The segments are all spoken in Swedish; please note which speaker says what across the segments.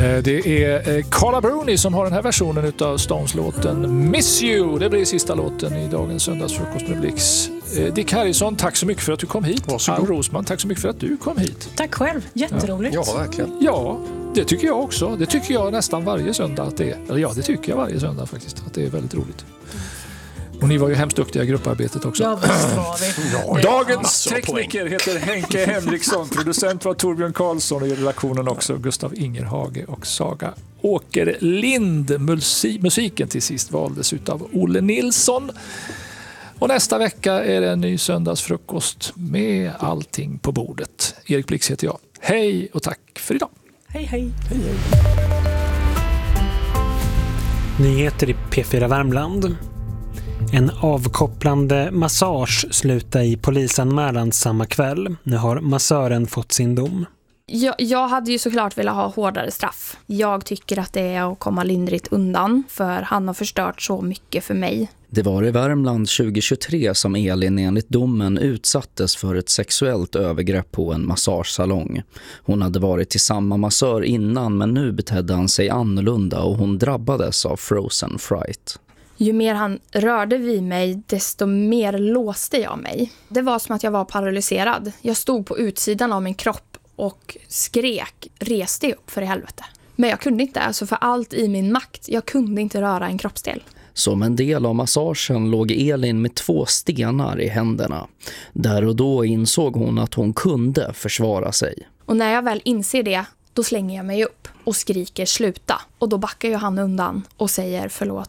Speaker 1: Det är Carla Bruni som har den här versionen av Stones-låten Miss You. Det blir sista låten i dagens söndagsfrukost med Blix. Dick Harrison, tack så mycket för att du kom hit. Al Rosman, tack så mycket för att du kom hit.
Speaker 2: Tack själv, jätteroligt.
Speaker 3: Ja, verkligen.
Speaker 1: Ja, det tycker jag också. Det tycker jag nästan varje söndag att det är. Eller ja, det tycker jag varje söndag faktiskt, att det är väldigt roligt. Och ni var ju hemskt duktiga i grupparbetet också.
Speaker 2: Ja, visst var vi.
Speaker 1: Dagens tekniker heter Henke Henriksson, producent var Torbjörn Karlsson och i redaktionen också Gustav Ingerhage och Saga Åkerlind. Musiken till sist valdes utav Olle Nilsson. Och nästa vecka är det en ny söndagsfrukost med allting på bordet. Erik Blix heter jag. Hej och tack för idag.
Speaker 2: Hej, hej.
Speaker 1: Hej, hej.
Speaker 4: Nyheter i P4 Värmland. En avkopplande massage slutade i polisanmälan samma kväll. Nu har massören fått sin dom.
Speaker 5: Jag hade ju såklart velat ha hårdare straff. Jag tycker att det är att komma lindrigt undan, för han har förstört så mycket för mig.
Speaker 6: Det var i Värmland 2023 som Elin enligt domen utsattes för ett sexuellt övergrepp på en massagesalong. Hon hade varit till samma massör innan, men nu betedde han sig annorlunda och hon drabbades av frozen fright.
Speaker 5: Ju mer han rörde vid mig, desto mer låste jag mig. Det var som att jag var paralyserad. Jag stod på utsidan av min kropp och skrek, reste upp för i helvete. Men jag kunde inte, alltså för allt i min makt. Jag kunde inte röra en kroppsdel.
Speaker 6: Som en del av massagen låg Elin med 2 stenar i händerna. Där och då insåg hon att hon kunde försvara sig.
Speaker 5: Och när jag väl inser det, då slänger jag mig upp och skriker sluta. Och då backar ju han undan och säger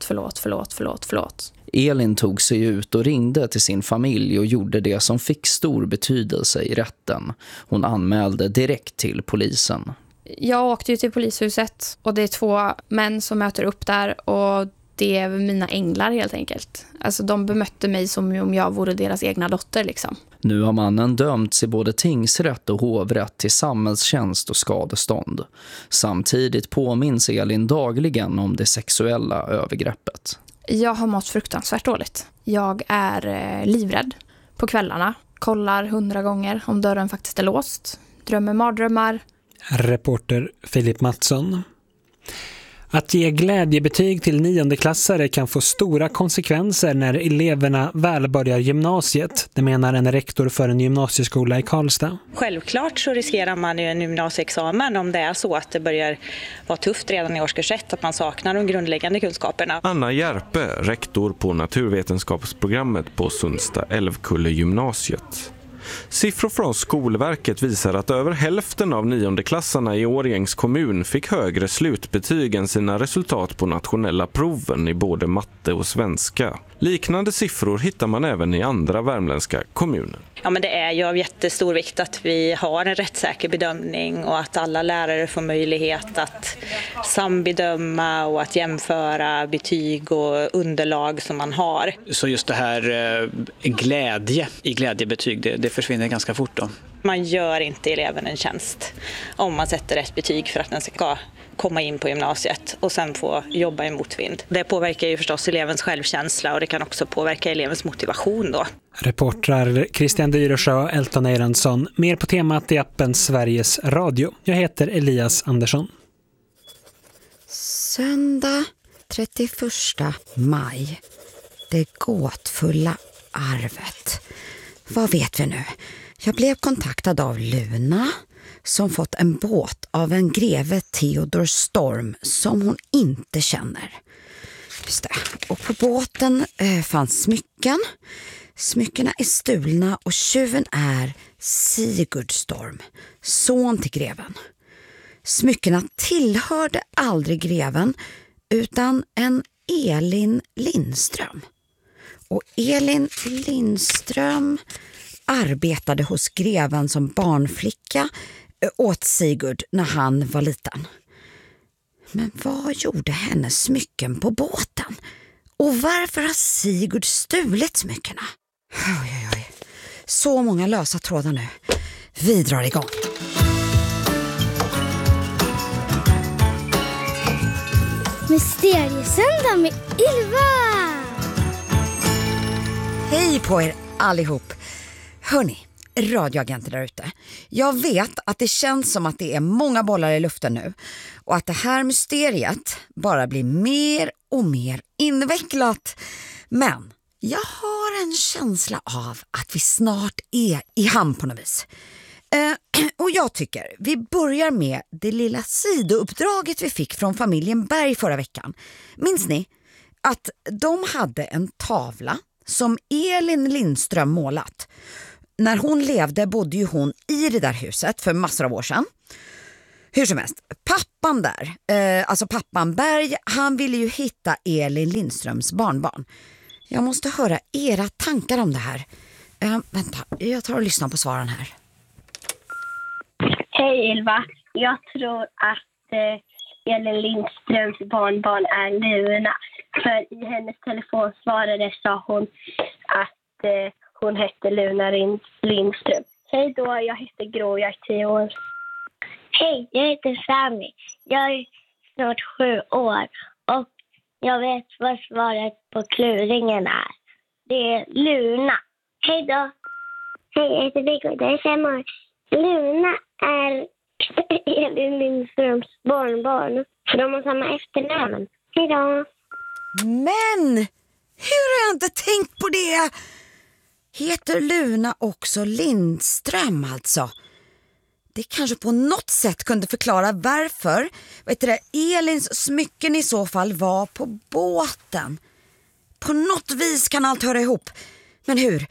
Speaker 5: förlåt.
Speaker 6: Elin tog sig ut och ringde till sin familj och gjorde det som fick stor betydelse i rätten. Hon anmälde direkt till polisen.
Speaker 5: Jag åkte ju till polishuset och det är 2 män som möter upp där och det är mina änglar helt enkelt. Alltså de bemötte mig som om jag vore deras egna dotter liksom.
Speaker 6: Nu har mannen dömts i både tingsrätt och hovrätt till samhällstjänst och skadestånd. Samtidigt påminns Elin dagligen om det sexuella övergreppet.
Speaker 5: Jag har mått fruktansvärt dåligt. Jag är livrädd på kvällarna. Kollar 100 gånger om dörren faktiskt är låst. Drömmer mardrömmar.
Speaker 4: Reporter Filip Mattsson. Att ge glädjebetyg till 9-klassare kan få stora konsekvenser när eleverna väl börjar gymnasiet. Det menar en rektor för en gymnasieskola i Karlstad.
Speaker 7: Självklart så riskerar man ju en gymnasieexamen om det är så att det börjar vara tufft redan i årskurs 1, att man saknar de grundläggande kunskaperna.
Speaker 8: Anna Järpe, rektor på naturvetenskapsprogrammet på Sundsta Älvkulle gymnasiet. Siffror från Skolverket visar att över hälften av 9-klassarna i Årjängs kommun fick högre slutbetyg än sina resultat på nationella proven i både matte och svenska. Liknande siffror hittar man även i andra värmländska kommuner.
Speaker 7: Ja, men det är ju av jättestor vikt att vi har en rättssäker bedömning och att alla lärare får möjlighet att sambedöma och att jämföra betyg och underlag som man har.
Speaker 9: Så just det här glädje i glädjebetyg, det försvinner ganska fort då?
Speaker 7: Man gör inte eleven en tjänst om man sätter rätt betyg för att den ska komma in på gymnasiet och sen få jobba i motvind. Det påverkar ju förstås elevens självkänsla och det kan också påverka elevens motivation då.
Speaker 4: Reportrar Christian Dyresjö och Elton Eiransson. Mer på temat i appen Sveriges Radio. Jag heter Elias Andersson.
Speaker 10: Söndag 31 maj. Det gåtfulla arvet. Vad vet vi nu? Jag blev kontaktad av Luna som fått en båt av en greve Theodor Storm som hon inte känner. Just det. Och på båten fanns smycken. Smyckena är stulna och tjuven är Sigurd Storm, son till greven. Smyckena tillhörde aldrig greven utan en Elin Lindström. Och Elin Lindström arbetade hos greven som barnflicka åt Sigurd när han var liten. Men vad gjorde hennes smycken på båten? Och varför har Sigurd stulit smyckena? Oj. Så många lösa trådar nu. Vi drar igång.
Speaker 11: Mysteriesöndag med Ylva!
Speaker 10: Hej på er allihop. Hörni, radioagenter där ute. Jag vet att det känns som att det är många bollar i luften nu och att det här mysteriet bara blir mer och mer invecklat. Men jag har en känsla av att vi snart är i hamn på något vis. Och jag tycker vi börjar med det lilla sidouppdraget vi fick från familjen Berg förra veckan. Minns ni att de hade en tavla som Elin Lindström målat? När hon levde bodde ju hon i det där huset för massor av år sedan. Hur som helst, pappan där, alltså pappan Berg, han ville ju hitta Elin Lindströms barnbarn. Jag måste höra era tankar om det här. Vänta, jag tar och lyssnar på svaren här.
Speaker 3: Hej Ylva, jag tror att Elin Lindströms barnbarn är Luna. För i hennes telefonsvarare sa hon att hon hette Luna Lindström. Hej då, jag heter Grå, jag är 10 år.
Speaker 11: Hej, jag heter Sami. Jag är snart 7 år och jag vet vad svaret på kluringen är. Det är Luna. Hej då.
Speaker 3: Hej, jag heter Viggo, jag är 5 år. Luna är Elin Lindströms barnbarn. För de har samma efternamn. Hej då.
Speaker 10: Men hur har jag inte tänkt på det? Heter Luna också Lindström alltså? Det kanske på något sätt kunde förklara varför Elins smycken i så fall var på båten. På något vis kan allt höra ihop. Men hur?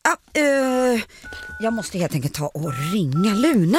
Speaker 10: Jag måste helt enkelt ta och ringa Luna.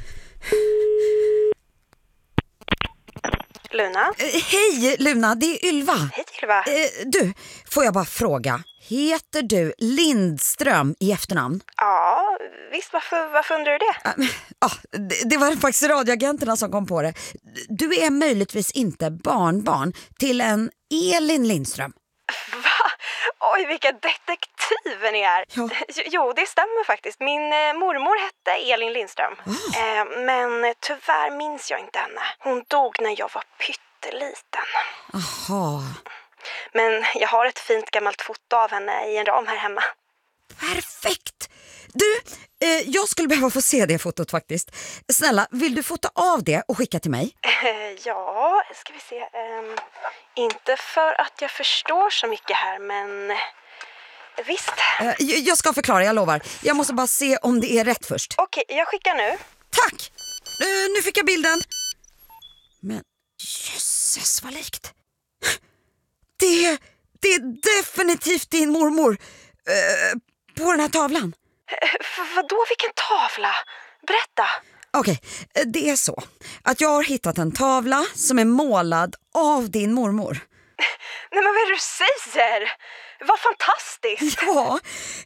Speaker 12: Luna?
Speaker 10: Hej Luna, det är Ylva.
Speaker 12: Hej Ylva.
Speaker 10: Du, får jag bara fråga. Heter du Lindström i efternamn?
Speaker 12: Ja, visst. Varför undrar du det?
Speaker 10: Det var faktiskt radioagenterna som kom på det. Du är möjligtvis inte barnbarn till en Elin Lindström.
Speaker 12: Va? Oj, vilka detektiver ni är. Ja. Jo, det stämmer faktiskt. Min mormor hette Elin Lindström. Men tyvärr minns jag inte henne. Hon dog när jag var pytteliten.
Speaker 10: Aha.
Speaker 12: Men jag har ett fint gammalt foto av henne i en ram här hemma.
Speaker 10: Perfekt! Du, jag skulle behöva få se det fotot faktiskt. Snälla, vill du fota av det och skicka till mig?
Speaker 12: Ja, ska vi se. Inte för att jag förstår så mycket här, men visst.
Speaker 10: Jag ska förklara, jag lovar. Jag måste bara se om det är rätt först.
Speaker 12: Okej, jag skickar nu.
Speaker 10: Tack! Nu fick jag bilden. Men jösses vad likt. Det är definitivt din mormor på den här tavlan.
Speaker 12: Vadå, vilken tavla? Berätta.
Speaker 10: Okej, det är så att jag har hittat en tavla som är målad av din mormor.
Speaker 12: Nej, men vad är det du säger? Vad fantastiskt.
Speaker 10: Ja.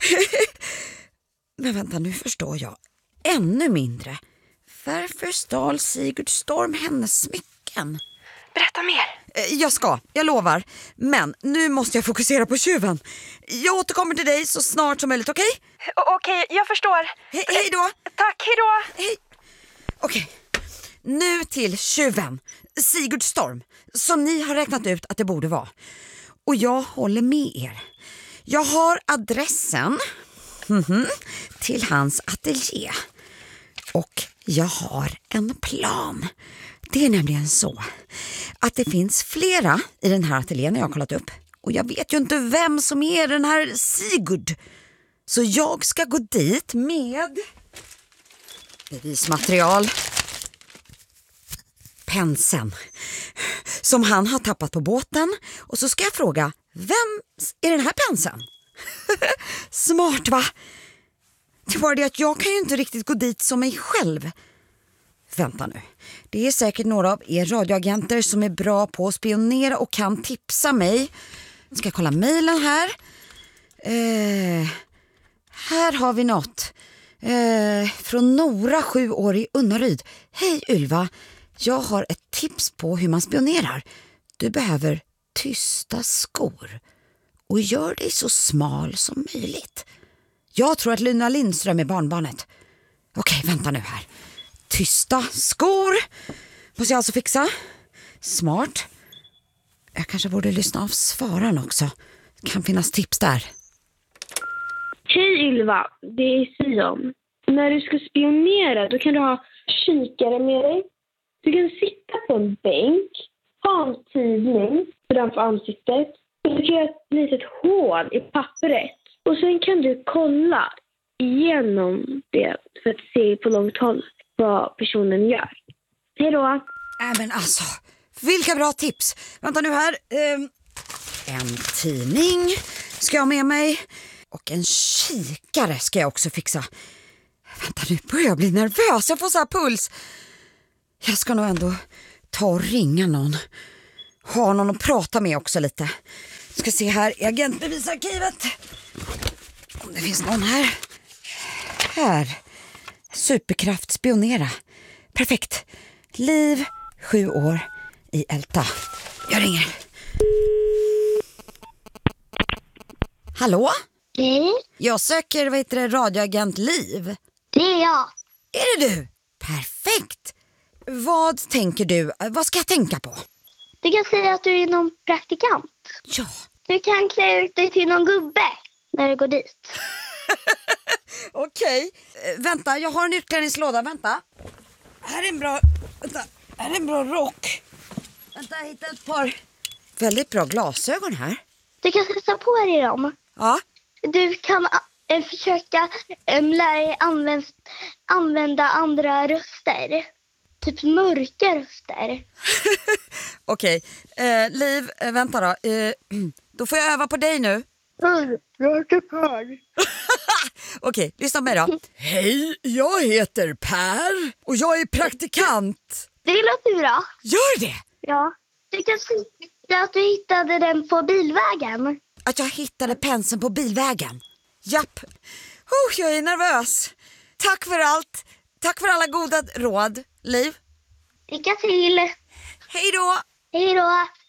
Speaker 10: Men vänta, nu förstår jag ännu mindre. Varför stal Sigurd Storm hennes smycken?
Speaker 12: Berätta mer.
Speaker 10: Jag lovar. Men nu måste jag fokusera på tjuven. Jag återkommer till dig så snart som möjligt, okej?
Speaker 12: Okej, jag förstår.
Speaker 10: Hej då.
Speaker 12: Tack, hej då.
Speaker 10: Hej. Okej, nu till tjuven. Sigurd Storm, som ni har räknat ut att det borde vara. Och jag håller med er. Jag har adressen till hans ateljé. Och jag har en plan. Det är nämligen så att det finns flera i den här ateljén jag har kollat upp. Och jag vet ju inte vem som är den här Sigurd. Så jag ska gå dit med bevismaterial. Penseln som han har tappat på båten. Och så ska jag fråga, vem är den här penseln? Smart va? Det var det att jag kan ju inte riktigt gå dit som mig själv. Vänta nu. Det är säkert några av er radioagenter som är bra på att spionera och kan tipsa mig. Ska jag kolla mejlen här? Här har vi något. Från Nora, 7 år i Unnaryd. Hej Ylva, jag har ett tips på hur man spionerar. Du behöver tysta skor. Och gör dig så smal som möjligt. Jag tror att Luna Lindström är barnbarnet. Okej, vänta nu här. Tysta skor måste jag alltså fixa. Smart. Jag kanske borde lyssna av svararen också. Det kan finnas tips där.
Speaker 3: Hej Ylva, det är Sion.
Speaker 13: när du ska spionera, då kan du ha kikare med dig. Du kan sitta på en bänk, ha en tidning framför ansiktet. Och du kan göra ett litet hål i pappret. Och sen kan du kolla igenom det för att se på långt håll vad personen gör. Hej då!
Speaker 10: Men alltså, vilka bra tips. Vänta nu här. En tidning ska jag ha med mig. Och en kikare ska jag också fixa. Vänta, nu börjar jag bli nervös. Jag får så här puls. Jag ska nog ändå ta och ringa någon. Ha någon att prata med också lite. Ska se här i agentbevisarkivet. Om det finns någon här. Här. Superkraft spionera. Perfekt. Liv, 7 år, i Älta. Jag ringer. Hallå? Jag söker, radioagent Liv.
Speaker 11: Det är jag.
Speaker 10: Är det du? Perfekt. Vad tänker du? Vad ska jag tänka på?
Speaker 11: Du kan säga att du är någon praktikant.
Speaker 10: Ja.
Speaker 11: Du kan klä ut dig till någon gubbe när du går dit.
Speaker 10: Okej. Vänta, jag har en utklädningslåda. Vänta. Här är en bra rock. Vänta, jag hittar ett par väldigt bra glasögon här.
Speaker 11: Du kan sätta på dig dem.
Speaker 10: Ja.
Speaker 11: Du kan försöka lära dig använda andra röster. Typ mörka röster.
Speaker 10: Okej. Liv, vänta då. Då får jag öva på dig nu.
Speaker 11: Jag heter Per.
Speaker 10: Okej, lyssna med då. Hej, jag heter Per och jag är praktikant.
Speaker 11: Det låter bra.
Speaker 10: Gör det?
Speaker 11: Ja. Du kan säga att du hittade den på bilvägen.
Speaker 10: Att jag hittade penseln på bilvägen? Japp. Jag är nervös. Tack för allt. Tack för alla goda råd, Liv.
Speaker 11: Lycka till.
Speaker 10: Hej då.
Speaker 11: Hej då.